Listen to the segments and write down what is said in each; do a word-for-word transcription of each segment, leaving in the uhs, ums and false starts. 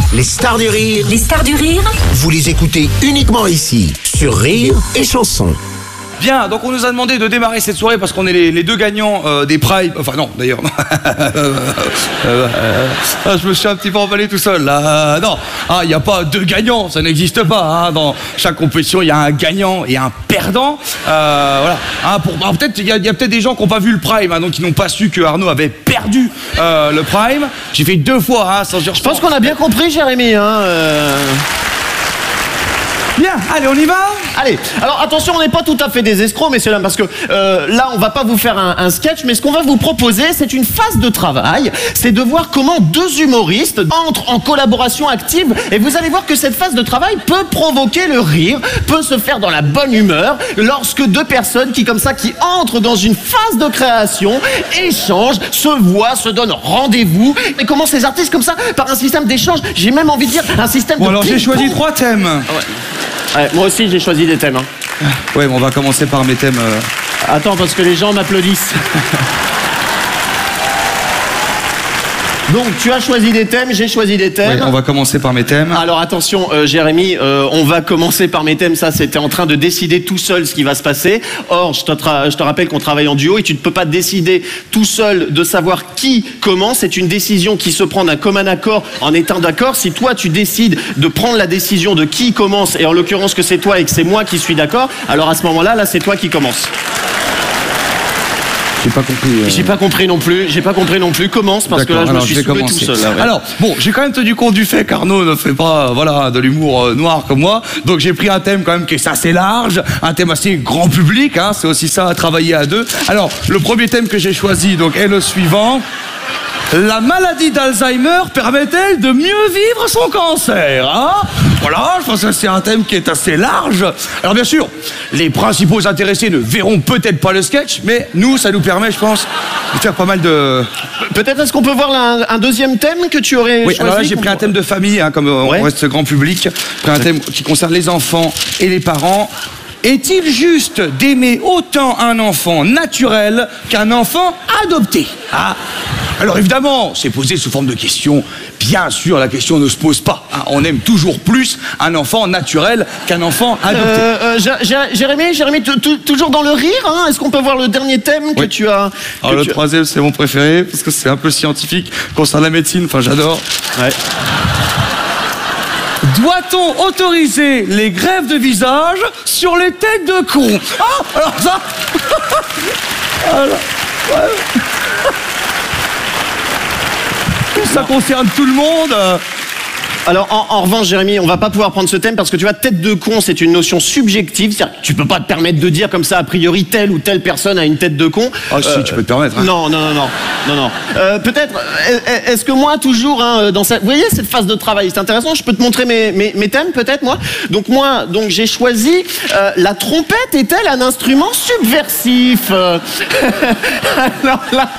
Les stars du rire. Les stars du rire. Vous les écoutez uniquement ici, sur Rire et Chanson. Bien, donc on nous a demandé de démarrer cette soirée parce qu'on est les, les deux gagnants euh, des Prime. Enfin non, d'ailleurs. euh, euh, ah, je me suis un petit peu emballé tout seul là. Non, il n'y a pas deux gagnants, ça n'existe pas. Hein. Dans chaque compétition, il y a un gagnant et un perdant. Euh, voilà. Hein, pour, alors, peut-être il y a, a peut-être des gens qui n'ont pas vu le Prime, hein, donc qui n'ont pas su que Arnaud avait perdu euh, le Prime. J'ai fait deux fois, hein, sans dire. Je pense qu'on a bien compris, Jérémy. Hein, euh... Bien, allez, on y va. Allez, alors attention, on n'est pas tout à fait des escrocs, messieurs dames, parce que euh, là, on va pas vous faire un, un sketch, mais ce qu'on va vous proposer, c'est une phase de travail. C'est de voir comment deux humoristes entrent en collaboration active, et vous allez voir que cette phase de travail peut provoquer le rire, peut se faire dans la bonne humeur, lorsque deux personnes qui, comme ça, qui entrent dans une phase de création, échangent, se voient, se donnent rendez-vous. Et comment ces artistes, comme ça, par un système d'échange, j'ai même envie de dire un système bon, de... alors j'ai choisi trois thèmes. Ouais. Ouais, moi aussi j'ai choisi des thèmes. Hein. Ouais, bon, on va commencer par mes thèmes. Euh... Attends, parce que les gens m'applaudissent. Donc tu as choisi des thèmes, j'ai choisi des thèmes. Oui, on va commencer par mes thèmes. Alors attention, euh, Jérémy, euh, on va commencer par mes thèmes. Ça, c'était en train de décider tout seul ce qui va se passer. Or, je te, je te rappelle qu'on travaille en duo et tu ne peux pas décider tout seul de savoir qui commence. C'est une décision qui se prend d'un commun accord en étant d'accord. Si toi, tu décides de prendre la décision de qui commence, et en l'occurrence que c'est toi et que c'est moi qui suis d'accord, alors à ce moment-là, là, c'est toi qui commence. J'ai pas compris. Euh... J'ai pas compris non plus. J'ai pas compris non plus. Commence parce que là je me suis sauvé tout seul. Là, ouais. Alors bon, j'ai quand même tenu compte du fait qu'Arnaud ne fait pas, voilà, de l'humour euh, noir comme moi. Donc j'ai pris un thème quand même qui est assez large, un thème assez grand public. Hein, c'est aussi ça à travailler à deux. Alors le premier thème que j'ai choisi donc est le suivant. La maladie d'Alzheimer permet-elle de mieux vivre son cancer, hein? Voilà, je pense que c'est un thème qui est assez large. Alors bien sûr, les principaux intéressés ne verront peut-être pas le sketch, mais nous, ça nous permet, je pense, de faire pas mal de... Peut-être est-ce qu'on peut voir là, un, un deuxième thème que tu aurais oui, choisi? Alors là, j'ai pris un thème de famille, hein, comme ouais. on reste grand public. J'ai pris un thème qui concerne les enfants et les parents. Est-il juste d'aimer autant un enfant naturel qu'un enfant adopté? Ah. Alors évidemment, c'est posé sous forme de question. Bien sûr, la question ne se pose pas. Hein. On aime toujours plus un enfant naturel qu'un enfant adopté. Euh, euh, Jérémy, Jérémy, toujours dans le rire, hein? Est-ce qu'on peut voir le dernier thème que oui. tu as? Alors le tu... troisième, c'est mon préféré, parce que c'est un peu scientifique, concernant la médecine, enfin j'adore. Ouais. Doit-on autoriser les greffes de visage sur les têtes de cons? Ah, alors ça... alors, ouais. Ça concerne tout le monde. Alors en, en revanche, Jérémy, on va pas pouvoir prendre ce thème parce que tu vois, tête de con, c'est une notion subjective. C'est-à-dire que tu peux pas te permettre de dire comme ça a priori telle ou telle personne a une tête de con. Ah euh, si, tu peux te permettre. Hein. Non, non, non, non, non, non. Euh, Peut-être. Est-ce que moi, toujours, hein, dans cette, vous voyez cette phase de travail, c'est intéressant. Je peux te montrer mes, mes, mes thèmes, peut-être moi. Donc moi, donc j'ai choisi euh, la trompette est-elle un instrument subversif? euh, Alors là,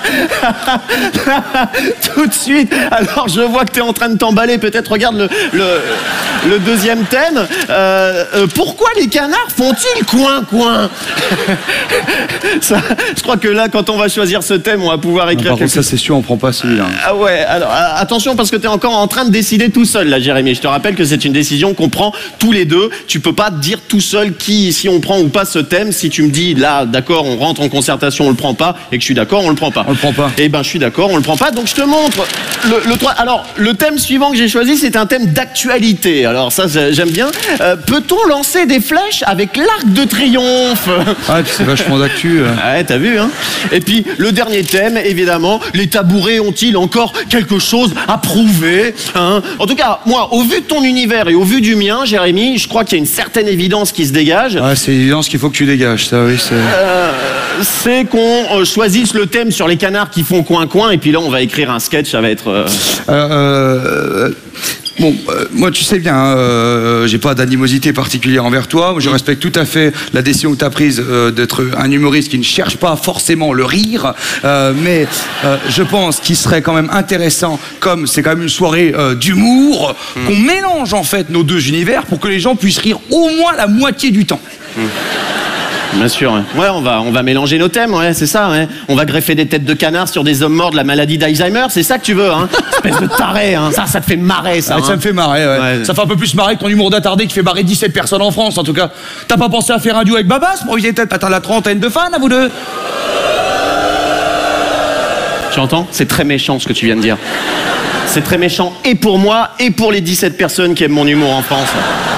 tout de suite. Alors je vois que tu es en train de t'emballer. Peut-être regarde. Le, le, le deuxième thème, euh, euh, pourquoi les canards font-ils coin-coin? Ça, je crois que là, quand on va choisir ce thème, on va pouvoir écrire. Non, par quelque... contre, ça c'est sûr, on prend pas celui-là. Ah ouais, alors attention parce que tu es encore en train de décider tout seul là, Jérémy. Je te rappelle que c'est une décision qu'on prend tous les deux. Tu peux pas dire tout seul qui, si on prend ou pas ce thème. Si tu me dis là, d'accord, on rentre en concertation, on le prend pas, et que je suis d'accord, on le prend pas. On le prend pas. Eh ben, je suis d'accord, on le prend pas. Donc je te montre le, le trois. Alors le thème suivant que j'ai choisi, c'est un thème d'actualité. Alors ça, j'aime bien. Euh, peut-on lancer des flèches avec l'arc de triomphe? Ah, c'est vachement d'actu. Euh. Ouais, t'as vu, hein. Et puis, le dernier thème, évidemment, les tabourets ont-ils encore quelque chose à prouver, hein? En tout cas, moi, au vu de ton univers et au vu du mien, Jérémy, je crois qu'il y a une certaine évidence qui se dégage. Ouais, c'est l'évidence qu'il faut que tu dégages, ça, oui, c'est... Euh, c'est qu'on euh, choisisse le thème sur les canards qui font coin-coin, et puis là, on va écrire un sketch, ça va être... Euh... Euh, euh, Bon, euh, moi tu sais bien, euh, j'ai pas d'animosité particulière envers toi. Je respecte tout à fait la décision que tu as prise euh, d'être un humoriste qui ne cherche pas forcément le rire. Euh, mais euh, je pense qu'il serait quand même intéressant, comme c'est quand même une soirée euh, d'humour, mmh. qu'on mélange en fait nos deux univers pour que les gens puissent rire au moins la moitié du temps. Mmh. Bien sûr, ouais. Ouais, on va, on va mélanger nos thèmes, ouais, c'est ça, ouais. On va greffer des têtes de canard sur des hommes morts de la maladie d'Alzheimer, c'est ça que tu veux, hein. Espèce de taré, hein. Ça, ça te fait marrer, ça. Ouais, hein. ça me fait marrer, ouais. ouais. Ça fait un peu plus marrer que ton humour d'attardé qui fait barrer dix-sept personnes en France, en tout cas. T'as pas pensé à faire un duo avec Babas pour éviter peut-être atteindre la trentaine de fans, à vous deux? Tu entends? C'est très méchant ce que tu viens de dire. C'est très méchant et pour moi et pour les dix-sept personnes qui aiment mon humour en France.